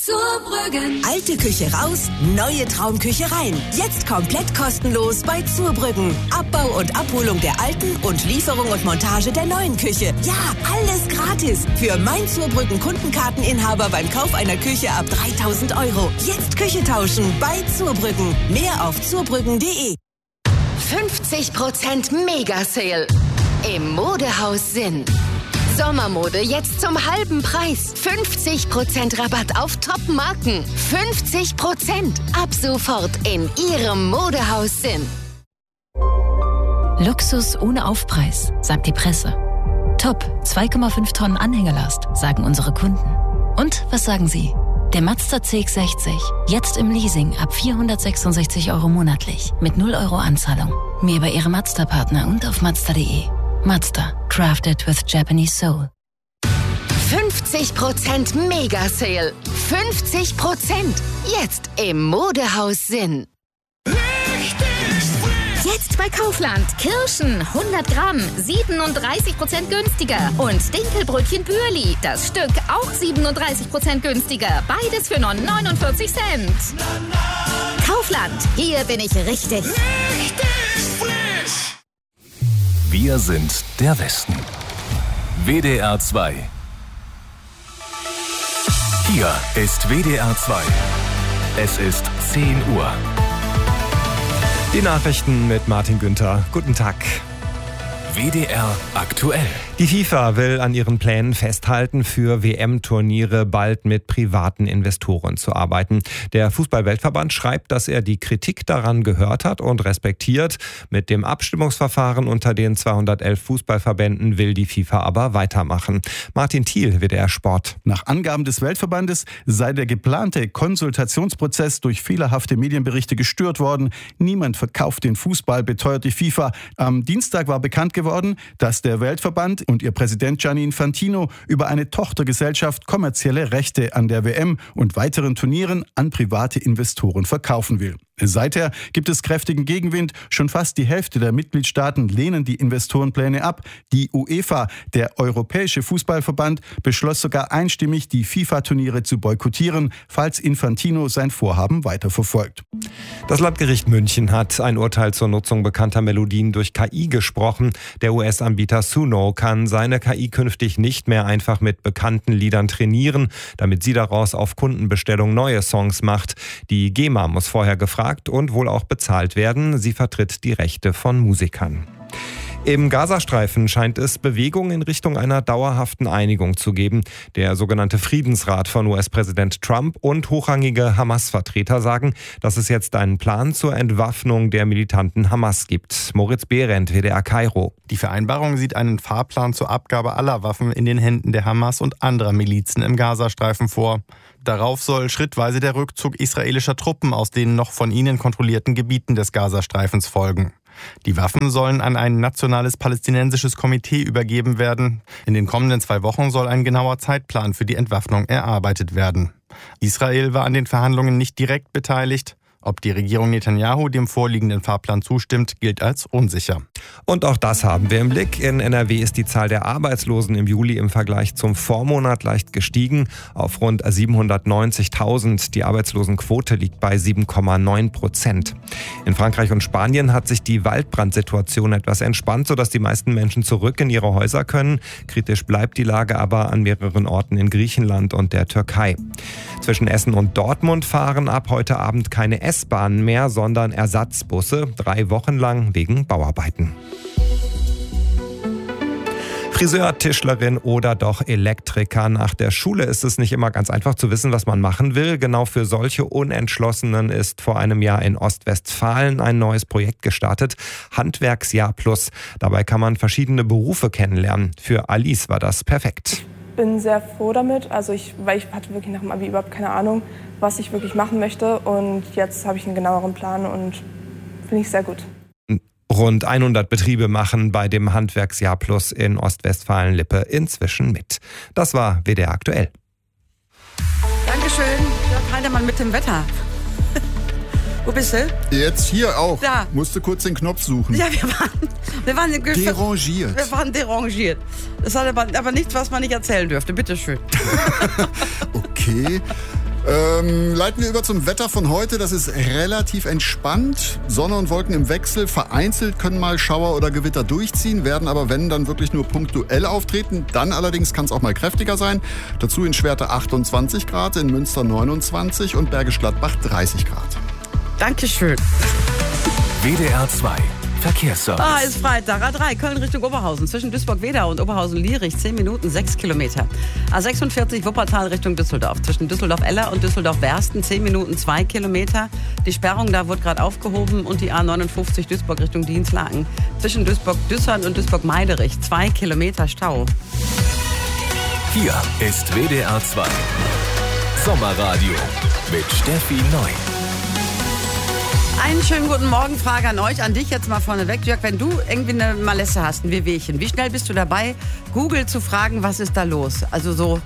Zurbrüggen. Alte Küche raus, neue Traumküche rein. Jetzt komplett kostenlos bei Zurbrüggen. Abbau und Abholung der alten und Lieferung und Montage der neuen Küche. Ja, alles gratis. Für mein Zurbrüggen Kundenkarteninhaber beim Kauf einer Küche ab 3.000 €. Jetzt Küche tauschen bei Zurbrüggen. Mehr auf zurbrüggen.de. 50% Mega-Sale im Modehaus Sinn. Sommermode jetzt zum halben Preis. 50% Rabatt auf Top-Marken. 50% ab sofort in Ihrem Modehaus Sinn. Luxus ohne Aufpreis, sagt die Presse. Top, 2,5 Tonnen Anhängelast, sagen unsere Kunden. Und was sagen Sie? Der Mazda CX-60, jetzt im Leasing ab 466 € monatlich, mit 0 € Anzahlung. Mehr bei Ihrem Mazda-Partner und auf Mazda.de. Mazda, crafted with Japanese soul. 50% Mega-Sale. 50% jetzt im Modehaus Sinn. Jetzt bei Kaufland. Kirschen 100 Gramm, 37% günstiger. Und Dinkelbrötchen Bürli, das Stück auch 37% günstiger. Beides für nur 49 Cent. Kaufland, hier bin ich richtig. Wir sind der Westen. WDR 2. Hier ist WDR 2. Es ist 10 Uhr. Die Nachrichten mit Martin Günther. Guten Tag. WDR aktuell. Die FIFA will an ihren Plänen festhalten, für WM-Turniere bald mit privaten Investoren zu arbeiten. Der Fußball-Weltverband schreibt, dass er die Kritik daran gehört hat und respektiert. Mit dem Abstimmungsverfahren unter den 211 Fußballverbänden will die FIFA aber weitermachen. Martin Thiel, WDR Sport. Nach Angaben des Weltverbandes sei der geplante Konsultationsprozess durch fehlerhafte Medienberichte gestört worden. Niemand verkauft den Fußball, beteuert die FIFA. Am Dienstag war bekannt geworden, dass der Weltverband und ihr Präsident Gianni Infantino über eine Tochtergesellschaft kommerzielle Rechte an der WM und weiteren Turnieren an private Investoren verkaufen will. Seither gibt es kräftigen Gegenwind. Schon fast die Hälfte der Mitgliedstaaten lehnen die Investorenpläne ab. Die UEFA, der Europäische Fußballverband, beschloss sogar einstimmig, die FIFA-Turniere zu boykottieren, falls Infantino sein Vorhaben weiterverfolgt. Das Landgericht München hat ein Urteil zur Nutzung bekannter Melodien durch KI gesprochen. Der US-Anbieter Suno kann seine KI künftig nicht mehr einfach mit bekannten Liedern trainieren, damit sie daraus auf Kundenbestellung neue Songs macht. Die GEMA muss vorher gefragt und wohl auch bezahlt werden. Sie vertritt die Rechte von Musikern. Im Gazastreifen scheint es Bewegung in Richtung einer dauerhaften Einigung zu geben. Der sogenannte Friedensrat von US-Präsident Trump und hochrangige Hamas-Vertreter sagen, dass es jetzt einen Plan zur Entwaffnung der militanten Hamas gibt. Moritz Behrendt, WDR Kairo. Die Vereinbarung sieht einen Fahrplan zur Abgabe aller Waffen in den Händen der Hamas und anderer Milizen im Gazastreifen vor. Darauf soll schrittweise der Rückzug israelischer Truppen aus den noch von ihnen kontrollierten Gebieten des Gazastreifens folgen. Die Waffen sollen an ein nationales palästinensisches Komitee übergeben werden. In den kommenden 2 Wochen soll ein genauer Zeitplan für die Entwaffnung erarbeitet werden. Israel war an den Verhandlungen nicht direkt beteiligt. Ob die Regierung Netanyahu dem vorliegenden Fahrplan zustimmt, gilt als unsicher. Und auch das haben wir im Blick. In NRW ist die Zahl der Arbeitslosen im Juli im Vergleich zum Vormonat leicht gestiegen auf rund 790.000. Die Arbeitslosenquote liegt bei 7,9%. In Frankreich und Spanien hat sich die Waldbrandsituation etwas entspannt, sodass die meisten Menschen zurück in ihre Häuser können. Kritisch bleibt die Lage aber an mehreren Orten in Griechenland und der Türkei. Zwischen Essen und Dortmund fahren ab heute Abend keine S-Bahnen mehr, sondern Ersatzbusse, 3 Wochen lang wegen Bauarbeiten. Friseur, Tischlerin oder doch Elektriker. Nach der Schule ist es nicht immer ganz einfach zu wissen, was man machen will. Genau für solche Unentschlossenen ist vor einem Jahr in Ostwestfalen ein neues Projekt gestartet. Handwerksjahr Plus. Dabei kann man verschiedene Berufe kennenlernen. Für Alice war das perfekt. Ich bin sehr froh damit, weil ich hatte wirklich nach dem Abi überhaupt keine Ahnung, was ich wirklich machen möchte. Und jetzt habe ich einen genaueren Plan und finde ich sehr gut. Rund 100 Betriebe machen bei dem Handwerksjahr Plus in Ostwestfalen-Lippe inzwischen mit. Das war WDR aktuell. Dankeschön, Jörg Heidemann mit dem Wetter. Wo bist du? Jetzt hier auch. Da. Musste kurz den Knopf suchen. Ja, wir waren derangiert. Wir waren derangiert. Das hat aber nichts, was man nicht erzählen dürfte. Bitteschön. Okay. Leiten wir über zum Wetter von heute. Das ist relativ entspannt. Sonne und Wolken im Wechsel. Vereinzelt können mal Schauer oder Gewitter durchziehen, werden aber, wenn, dann wirklich nur punktuell auftreten. Dann allerdings kann es auch mal kräftiger sein. Dazu in Schwerte 28 Grad, in Münster 29 und Bergisch Gladbach 30 Grad. Dankeschön. WDR 2 Verkehrsservice. Ist Freitag. A3 Köln Richtung Oberhausen. Zwischen Duisburg-Wedau und Oberhausen-Lierich 10 Minuten, 6 Kilometer. A46 Wuppertal Richtung Düsseldorf. Zwischen Düsseldorf-Eller und Düsseldorf-Bersten 10 Minuten, 2 Kilometer. Die Sperrung da wird gerade aufgehoben. Und die A59 Duisburg Richtung Dienstlaken. Zwischen Duisburg-Düssern und Duisburg-Meiderich 2 Kilometer Stau. Hier ist WDR 2 Sommerradio mit Steffi Neu. Einen schönen guten Morgen, Frage an euch, an dich jetzt mal vorneweg. Jörg, wenn du irgendwie eine Malesse hast, ein Wehwehchen, wie schnell bist du dabei, Google zu fragen, was ist da los? Also so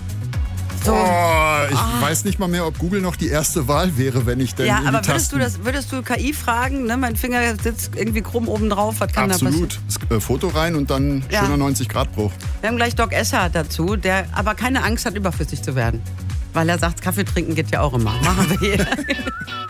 ich weiß nicht mal mehr, ob Google noch die erste Wahl wäre, wenn ich denn ja, in aber die Tasten... würdest du KI fragen, ne? Mein Finger sitzt irgendwie krumm oben drauf, was kann da passieren? Absolut. Foto rein und dann schöner 90-Grad-Bruch. Wir haben gleich Doc Esser dazu, der aber keine Angst hat, überflüssig zu werden. Weil er sagt, Kaffee trinken geht ja auch immer. Machen wir hier.